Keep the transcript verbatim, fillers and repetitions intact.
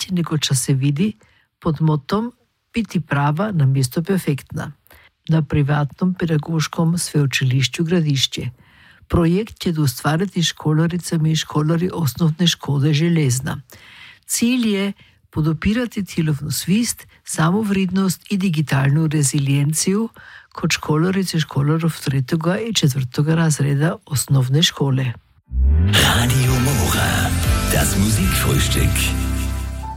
biti nego čo se vidi pod motom biti prava na mjesto perfektna. Na privatnom pedagoškom sveučilišću Gradišće. Projekt će ustvariti školaricami i školari osnovne škole Železna. Cilj je podopirati tilovnu svist, samovridnost i digitalnu rezilienciju kod školarice školarov tretjega i četvrtega razreda osnovne škole. Radio Mora, das Musikfrühstück.